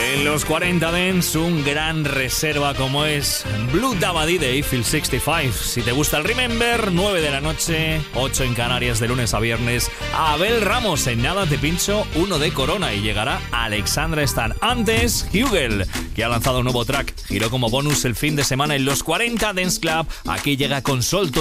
En los 40 Dance, un gran reserva como es Blue Dabadi de Eiffel 65. Si te gusta el Remember, 9 de la noche, 8 en Canarias de lunes a viernes. Abel Ramos, en nada te pincho uno de Corona y llegará Alexandra Stan. Antes, Hugel, que ha lanzado un nuevo track. Giró como bonus el fin de semana en los 40 Dance Club. Aquí llega con Sol